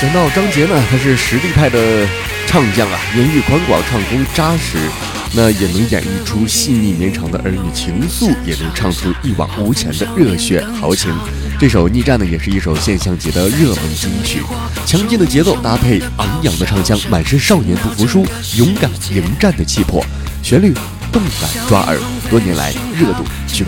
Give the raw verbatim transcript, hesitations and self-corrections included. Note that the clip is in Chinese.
讲到张杰呢，他是实力派的唱将啊，言语宽广，唱功扎实，那也能演绎出细腻绵长的儿女情愫，也能唱出一往无前的热血豪情。这首《逆战》呢，也是一首现象级的热门金曲，强劲的节奏搭配昂扬的唱腔，满是少年不服输、勇敢迎战的气魄，旋律动感抓耳，多年来热度